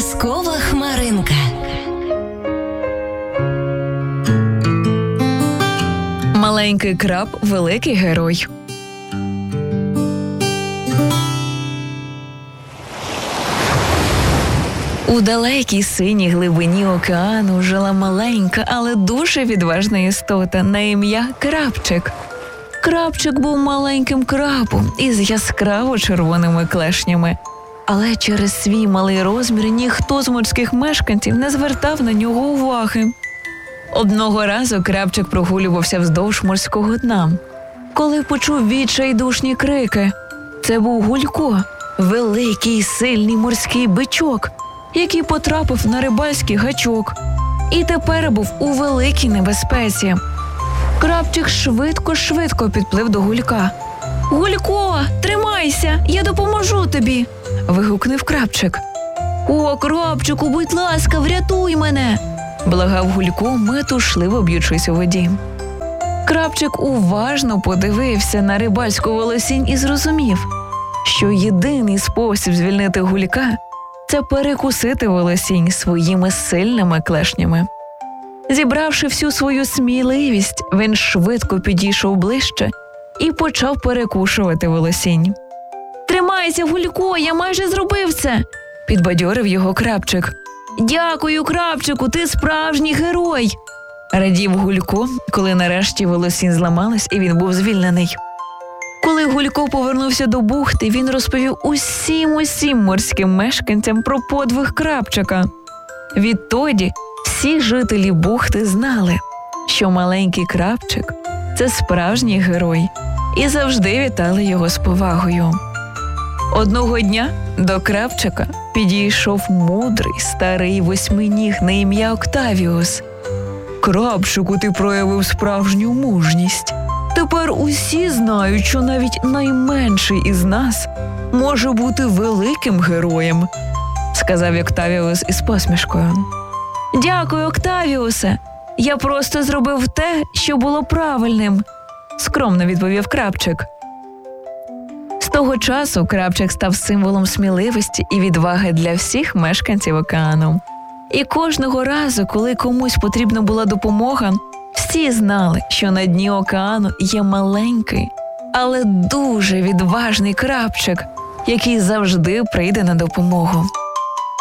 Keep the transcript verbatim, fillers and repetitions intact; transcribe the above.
Казкова хмаринка. Маленький краб – великий герой. У далекій синій глибині океану жила маленька, але дуже відважна істота на ім'я Крабчик. Крабчик був маленьким крабом із яскраво червоними клешнями. Але через свій малий розмір ніхто з морських мешканців не звертав на нього уваги. Одного разу крабчик прогулювався вздовж морського дна, коли почув відчайдушні крики. Це був Гулько, великий сильний морський бичок, який потрапив на рибальський гачок і тепер був у великій небезпеці. Крабчик швидко-швидко підплив до Гулька. «Гулько, тримайся, я допоможу тобі!» – вигукнув крабчик. «О, крабчику, будь ласка, врятуй мене!» – благав Гулько, метушливо б'ючись у воді. Крабчик уважно подивився на рибальську волосінь і зрозумів, що єдиний спосіб звільнити Гулька – це перекусити волосінь своїми сильними клешнями. Зібравши всю свою сміливість, він швидко підійшов ближче і почав перекушувати волосінь. «Тримайся, Гулько, я майже зробив це!» – підбадьорив його крабчик. «Дякую, крабчику, ти справжній герой!» – радів Гулько, коли нарешті волосінь зламалась і він був звільнений. Коли Гулько повернувся до бухти, він розповів усім-усім морським мешканцям про подвиг крабчика. Відтоді всі жителі бухти знали, що маленький крабчик – це справжній герой, і завжди вітали його з повагою. Одного дня до крабчика підійшов мудрий старий восьминіг на ім'я Октавіус. «Крабчику, ти проявив справжню мужність. Тепер усі знають, що навіть найменший із нас може бути великим героєм», – сказав Октавіус із посмішкою. «Дякую, Октавіусе. Я просто зробив те, що було правильним», – скромно відповів крабчик. З того часу крабчик став символом сміливості і відваги для всіх мешканців океану. І кожного разу, коли комусь потрібна була допомога, всі знали, що на дні океану є маленький, але дуже відважний крабчик, який завжди прийде на допомогу.